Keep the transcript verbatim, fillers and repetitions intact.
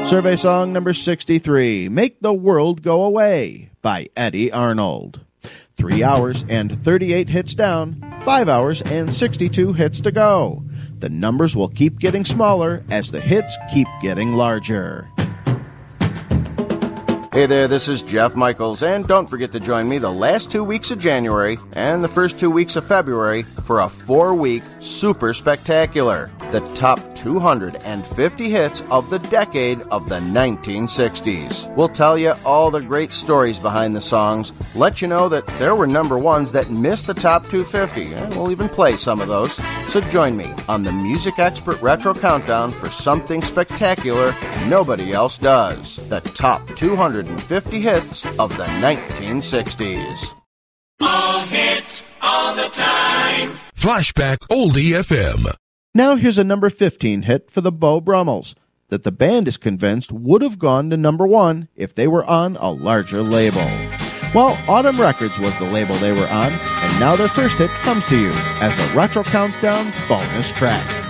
Survey song number sixty-three, Make the World Go Away by Eddie Arnold. Three hours and thirty-eight hits down, five hours and sixty-two hits to go. The numbers will keep getting smaller as the hits keep getting larger. Hey there, this is Jeff Michaels, and don't forget to join me the last two weeks of January and the first two weeks of February for a four-week super spectacular. The top two hundred fifty hits of the decade of the nineteen sixties. We'll tell you all the great stories behind the songs, let you know that there were number ones that missed the top two hundred fifty, and we'll even play some of those. So join me on the Music Expert Retro Countdown for something spectacular nobody else does. The top two hundred fifty hits of the nineteen sixties. All hits, all the time. Flashback Oldie F M. Now here's a number fifteen hit for the Beau Brummels that the band is convinced would have gone to number one if they were on a larger label. Well, Autumn Records was the label they were on, and now their first hit comes to you as a Retro Countdown bonus track.